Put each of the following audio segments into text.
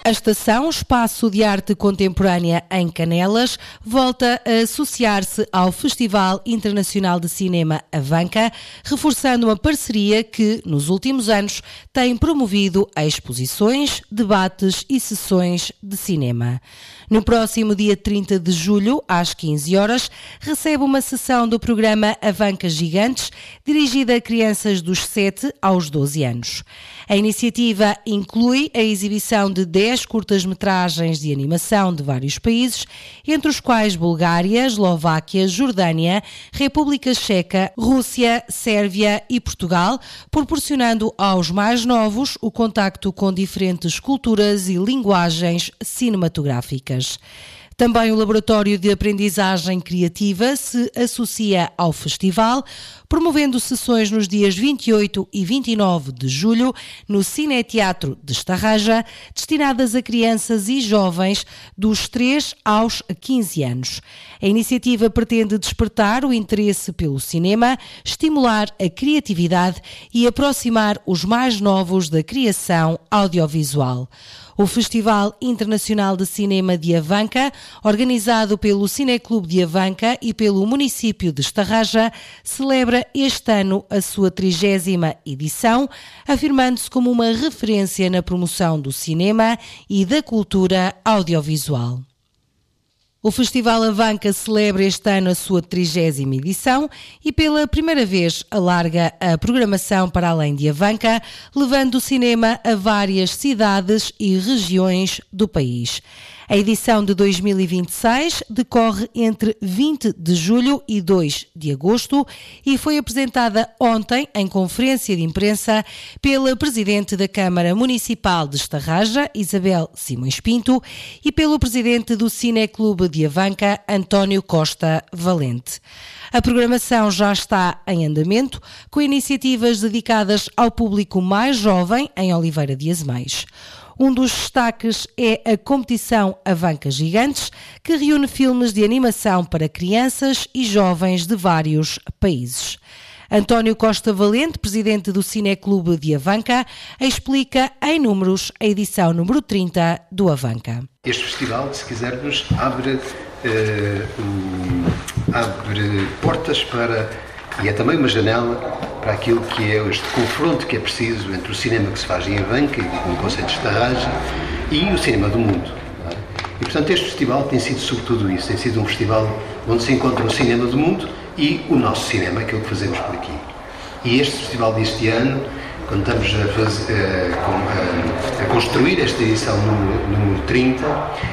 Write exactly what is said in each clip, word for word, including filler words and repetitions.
A estação Espaço de Arte Contemporânea em Canelas volta a associar-se ao Festival Internacional de Cinema Avanca, reforçando uma parceria que, nos últimos anos, tem promovido exposições, debates e sessões de cinema. No próximo dia trinta de julho, às quinze horas, recebe uma sessão do programa Avanca Gigantes, dirigida a crianças dos sete aos doze anos. A iniciativa inclui a exibição de dez curtas-metragens de animação de vários países, entre os quais Bulgária, Eslováquia, Jordânia, República Checa, Rússia, Sérvia e Portugal, proporcionando aos mais novos o contacto com diferentes culturas e linguagens cinematográficas. Também o Laboratório de Aprendizagem Criativa se associa ao festival, promovendo sessões nos dias vinte e oito e vinte e nove de julho no Cineteatro de Estarraja, destinadas a crianças e jovens dos três aos quinze anos. A iniciativa pretende despertar o interesse pelo cinema, estimular a criatividade e aproximar os mais novos da criação audiovisual. O Festival Internacional de Cinema de Avanca, organizado pelo Cineclube de Avanca e pelo município de Estarraja, celebra este ano a sua trigésima edição, afirmando-se como uma referência na promoção do cinema e da cultura audiovisual. O Festival Avanca celebra este ano a sua trigésima edição e pela primeira vez alarga a programação para além de Avanca, levando o cinema a várias cidades e regiões do país. A edição de dois mil e vinte e seis decorre entre vinte de julho e dois de agosto e foi apresentada ontem em conferência de imprensa pela Presidente da Câmara Municipal de Estarraja, Isabel Simões Pinto, e pelo Presidente do Cineclube de Avanca, António Costa Valente. A programação já está em andamento, com iniciativas dedicadas ao público mais jovem em Oliveira de Azeméis. Um dos destaques é a competição Avanca Gigantes, que reúne filmes de animação para crianças e jovens de vários países. António Costa Valente, presidente do Cineclube de Avanca, explica em números a edição número trinta do Avanca. Este festival, se quisermos, abre, eh, um, abre portas para, e é também uma janela para aquilo que é este confronto que é preciso entre o cinema que se faz em Avanca, com o conceito de Estarraja, e o cinema do mundo. Não é? E, portanto, este festival tem sido sobretudo isso, tem sido um festival onde se encontra o cinema do mundo e o nosso cinema, aquilo que fazemos por aqui. E este festival deste ano, quando estamos a, fazer, a, a construir esta edição número, número trinta,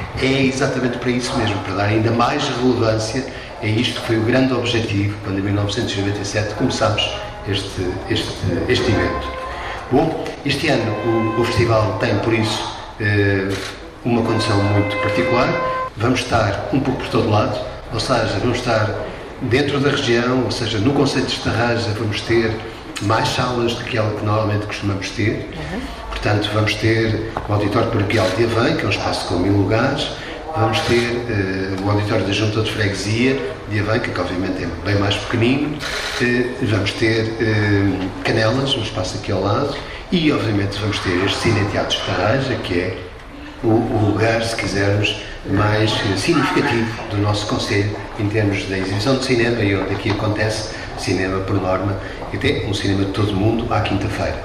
é exatamente para isso mesmo, para dar ainda mais relevância a isto que foi o grande objetivo, quando em mil novecentos e noventa e sete começámos este, este, este evento. Bom, este ano o, o festival tem, por isso, eh, uma condição muito particular. Vamos estar um pouco por todo lado, ou seja, vamos estar dentro da região, ou seja, no conceito de Estarraja vamos ter mais salas do que aquela que normalmente costumamos ter. Uhum. Portanto, vamos ter o Auditório Paroquial de Avanca, que é um espaço com mil lugares. Vamos ter uh, o Auditório da Junta de Freguesia de Avanca, que obviamente é bem mais pequenino. Uh, vamos ter uh, Canelas, um espaço aqui ao lado. E, obviamente, vamos ter este Cineteatro de Estarraja, que é o, o lugar, se quisermos, mais uh, significativo do nosso concelho em termos da exibição de cinema, e onde aqui acontece cinema por norma, e até um cinema de todo o mundo à quinta-feira.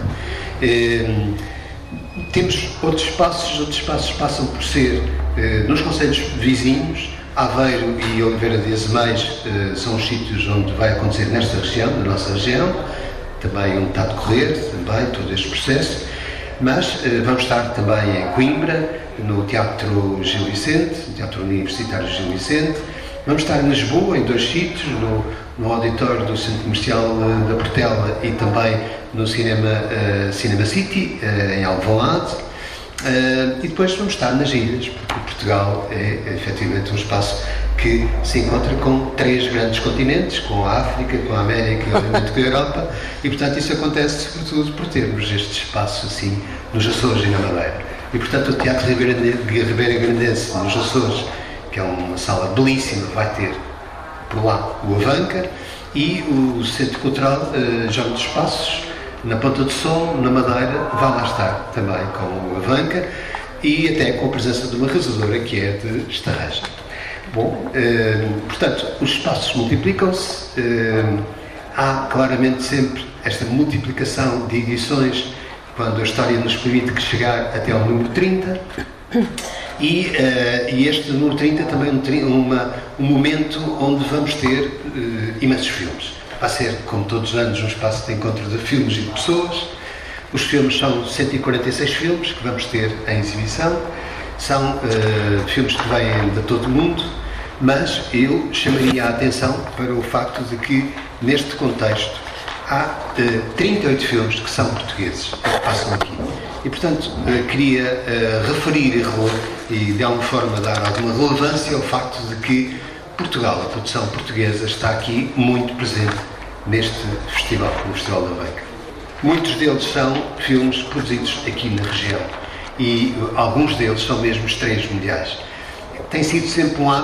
Não é? uh, temos outros espaços, outros espaços passam por ser uh, nos concelhos vizinhos. Aveiro e Oliveira de Azeméis uh, são os sítios onde vai acontecer nesta região, na nossa região, também onde está a decorrer também todo este processo, mas uh, vamos estar também em Coimbra, no Teatro Gil Vicente, no Teatro Universitário Gil Vicente. Vamos estar em Lisboa, em dois sítios, no, no auditório do Centro Comercial uh, da Portela e também no Cinema, uh, Cinema City, uh, em Alvalade. Uh, e depois vamos estar nas ilhas, porque Portugal é, é efetivamente um espaço que se encontra com três grandes continentes, com a África, com a América e obviamente com a Europa, e portanto isso acontece sobretudo por termos este espaço assim nos Açores e na Madeira. E portanto o Teatro Ribeira Grandense nos Açores, que é uma sala belíssima, vai ter por lá o Avanca, e o Centro Cultural uh, Jogo dos Passos, na Ponta do Sol, na Madeira, vai lá estar também com o Avanca. e até com a presença de uma realizadora que é de Estarreja. Bom, portanto, os espaços multiplicam-se, há claramente sempre esta multiplicação de edições quando a história nos permite que chegar até ao número trinta e, e este número trinta é também um, uma, um momento onde vamos ter imensos filmes. Vai ser, como todos os anos, um espaço de encontro de filmes e de pessoas. Os filmes são cento e quarenta e seis filmes que vamos ter em exibição. São uh, filmes que vêm de todo o mundo, mas eu chamaria a atenção para o facto de que, neste contexto, há uh, trinta e oito filmes que são portugueses, que passam aqui. E, portanto, uh, queria uh, referir e, e, de alguma forma, dar alguma relevância ao facto de que Portugal, a produção portuguesa, está aqui muito presente neste festival, no Festival da Avanca. Muitos deles são filmes produzidos aqui na região e alguns deles são mesmo estreias mundiais. Tem sido sempre um hábito